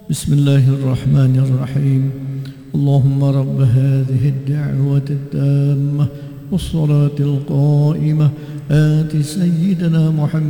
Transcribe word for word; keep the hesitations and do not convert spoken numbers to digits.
بسم الله الرحمن الرحيم. اللهم رب هذه الدعوة التامة والصلاة القائمة آت سيدنا محمد